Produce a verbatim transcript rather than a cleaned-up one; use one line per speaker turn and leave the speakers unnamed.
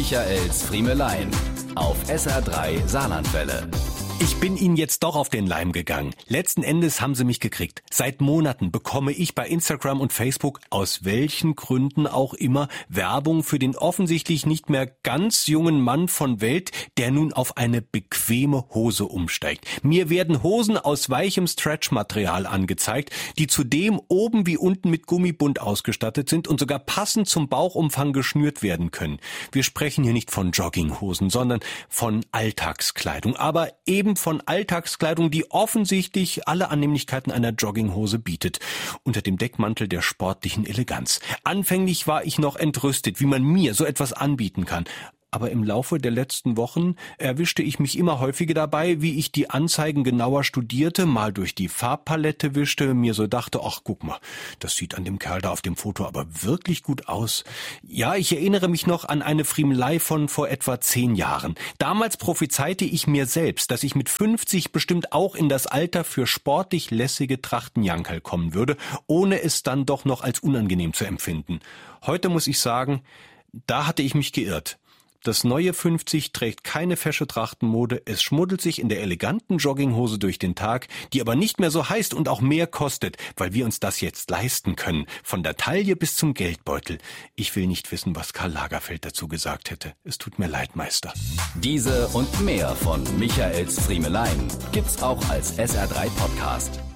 Michaels Friemelein auf S R drei Saarlandwelle.
Ich bin Ihnen jetzt doch auf den Leim gegangen. Letzten Endes haben Sie mich gekriegt. Seit Monaten bekomme ich bei Instagram und Facebook, aus welchen Gründen auch immer, Werbung für den offensichtlich nicht mehr ganz jungen Mann von Welt, der nun auf eine bequeme Hose umsteigt. Mir werden Hosen aus weichem Stretchmaterial angezeigt, die zudem oben wie unten mit Gummibund ausgestattet sind und sogar passend zum Bauchumfang geschnürt werden können. Wir sprechen hier nicht von Jogginghosen, sondern von Alltagskleidung, aber eben von Alltagskleidung, die offensichtlich alle Annehmlichkeiten einer Jogginghose bietet, unter dem Deckmantel der sportlichen Eleganz. Anfänglich war ich noch entrüstet, wie man mir so etwas anbieten kann. Aber im Laufe der letzten Wochen erwischte ich mich immer häufiger dabei, wie ich die Anzeigen genauer studierte, mal durch die Farbpalette wischte, mir so dachte, ach guck mal, das sieht an dem Kerl da auf dem Foto aber wirklich gut aus. Ja, ich erinnere mich noch an eine Friemelei von vor etwa zehn Jahren. Damals prophezeite ich mir selbst, dass ich mit fünfzig bestimmt auch in das Alter für sportlich lässige Trachtenjankerl kommen würde, ohne es dann doch noch als unangenehm zu empfinden. Heute muss ich sagen, da hatte ich mich geirrt. Das neue fünfzig trägt keine fesche Trachtenmode, es schmuddelt sich in der eleganten Jogginghose durch den Tag, die aber nicht mehr so heißt und auch mehr kostet, weil wir uns das jetzt leisten können, von der Taille bis zum Geldbeutel. Ich will nicht wissen, was Karl Lagerfeld dazu gesagt hätte. Es tut mir leid, Meister.
Diese und mehr von Michaels Friemelein gibt's auch als S R drei Podcast.